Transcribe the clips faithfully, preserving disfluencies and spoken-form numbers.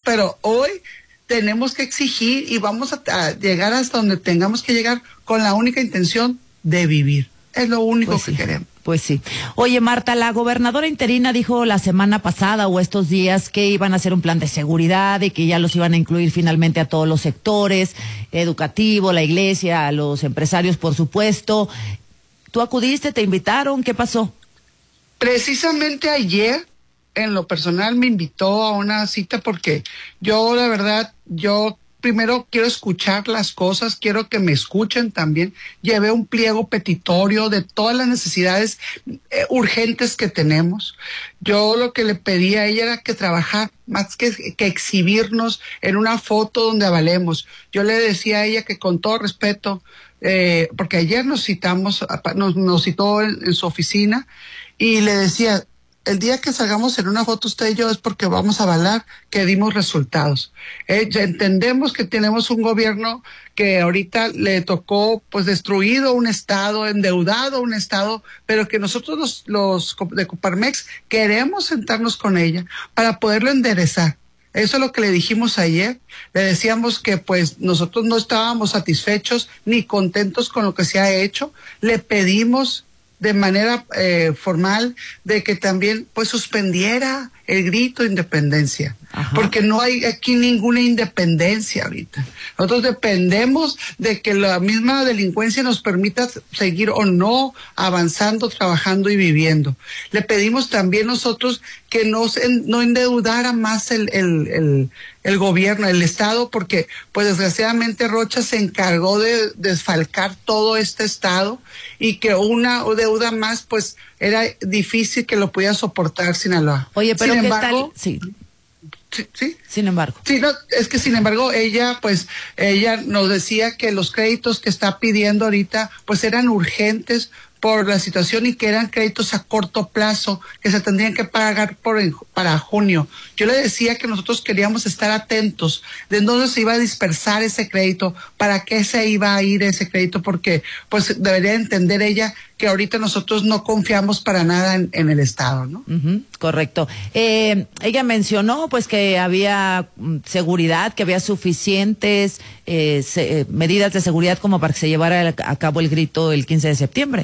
pero hoy tenemos que exigir y vamos a, a llegar hasta donde tengamos que llegar con la única intención de vivir. Es lo único pues que sí, queremos. Pues sí. Oye, Marta, la gobernadora interina dijo la semana pasada o estos días que iban a hacer un plan de seguridad y que ya los iban a incluir finalmente a todos los sectores, educativo, la iglesia, a los empresarios, por supuesto. ¿Tú acudiste, te invitaron? ¿Qué pasó? Precisamente ayer, en lo personal, me invitó a una cita porque yo, la verdad, yo primero quiero escuchar las cosas, quiero que me escuchen también. Llevé un pliego petitorio de todas las necesidades eh, urgentes que tenemos. Yo lo que le pedí a ella era que trabajar, más que, que exhibirnos en una foto donde avalemos. Yo le decía a ella que con todo respeto, eh, porque ayer nos citamos, nos, nos citó en, en su oficina, y le decía, el día que salgamos en una foto usted y yo es porque vamos a avalar que dimos resultados. Eh, ya entendemos que tenemos un gobierno que ahorita le tocó pues destruido un estado, endeudado un estado, pero que nosotros los, los de Coparmex queremos sentarnos con ella para poderlo enderezar. Eso es lo que le dijimos ayer. Le decíamos que pues nosotros no estábamos satisfechos ni contentos con lo que se ha hecho. Le pedimos de manera eh, formal de que también pues suspendiera el grito de independencia. Ajá. Porque no hay aquí ninguna independencia ahorita. Nosotros dependemos de que la misma delincuencia nos permita seguir o no avanzando, trabajando y viviendo. Le pedimos también nosotros que no, no endeudara más el, el, el, el gobierno, el Estado, porque pues desgraciadamente Rocha se encargó de desfalcar todo este Estado y que una deuda más pues era difícil que lo pudiera soportar Sinaloa. Oye, pero sin ¿qué embargo, tal? Sí. Sí, sí. Sin embargo. Sí, no, es que sin embargo ella, pues, ella nos decía que los créditos que está pidiendo ahorita, pues eran urgentes por la situación y que eran créditos a corto plazo que se tendrían que pagar por para junio. Yo le decía que nosotros queríamos estar atentos de dónde se iba a dispersar ese crédito, para qué se iba a ir ese crédito, porque pues debería entender ella que ahorita nosotros no confiamos para nada en, en el Estado, ¿no? Uh-huh, correcto. Eh, ella mencionó pues que había um, seguridad, que había suficientes eh, se, eh, medidas de seguridad como para que se llevara a cabo el grito el quince de septiembre.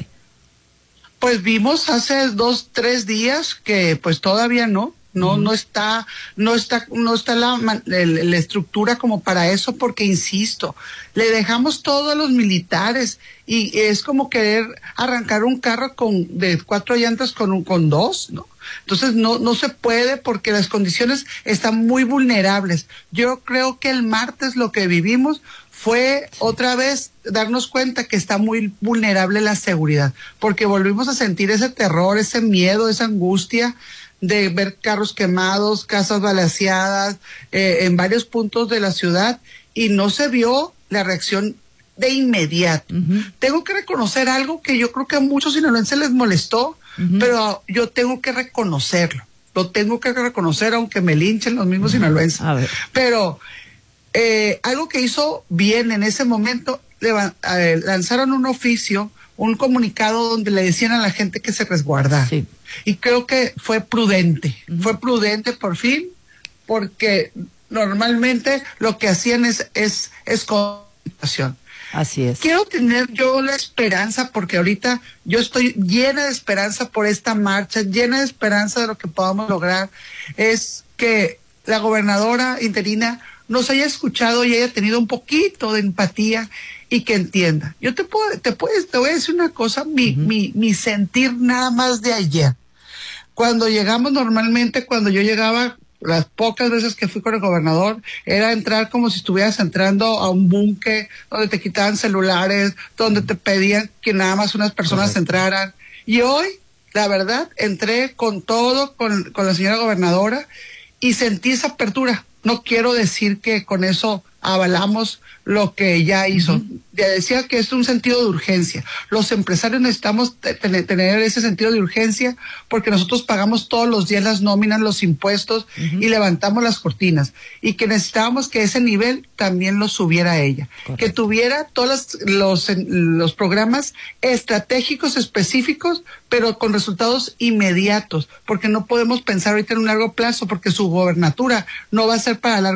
Pues vimos hace dos, tres días que pues todavía no, no, uh-huh. no está, no está, no está la, el, la estructura como para eso, porque insisto, le dejamos todo a los militares y es como querer arrancar un carro con de cuatro llantas con un, con dos, ¿no? Entonces no, no se puede porque las condiciones están muy vulnerables. Yo creo que el martes lo que vivimos fue otra vez darnos cuenta que está muy vulnerable la seguridad, porque volvimos a sentir ese terror, ese miedo, esa angustia de ver carros quemados, casas balaceadas eh, en varios puntos de la ciudad, y no se vio la reacción de inmediato. Uh-huh. Tengo que reconocer algo que yo creo que a muchos sinaloenses les molestó, uh-huh. pero yo tengo que reconocerlo, lo tengo que reconocer aunque me linchen los mismos uh-huh. sinaloenses. A ver. Pero Eh, algo que hizo bien en ese momento, le, eh, lanzaron un oficio, un comunicado donde le decían a la gente que se resguardara. Sí. Y creo que fue prudente, uh-huh. fue prudente por fin, porque normalmente lo que hacían es, es, es comunicación. Así es. Quiero tener yo la esperanza, porque ahorita yo estoy llena de esperanza por esta marcha, llena de esperanza de lo que podamos lograr, es que la gobernadora interina nos haya escuchado y haya tenido un poquito de empatía y que entienda. Yo te puedo, te puedes, te voy a decir una cosa, mi, uh-huh. mi, mi sentir nada más de ayer. Cuando llegamos normalmente, cuando yo llegaba, las pocas veces que fui con el gobernador, era entrar como si estuvieras entrando a un búnker donde te quitaban celulares, donde te pedían que nada más unas personas uh-huh. entraran. Y hoy, la verdad, entré con todo, con, con la señora gobernadora, y sentí esa apertura. No quiero decir que con eso avalamos lo que ella hizo. Uh-huh. Ya decía que es un sentido de urgencia. Los empresarios necesitamos te- tener ese sentido de urgencia porque nosotros pagamos todos los días las nóminas, los impuestos uh-huh. y levantamos las cortinas. Y que necesitábamos que ese nivel también lo subiera ella. Correcto. Que tuviera todos los, los programas estratégicos específicos, pero con resultados inmediatos. Porque no podemos pensar ahorita en un largo plazo porque su gobernatura no va a ser para largo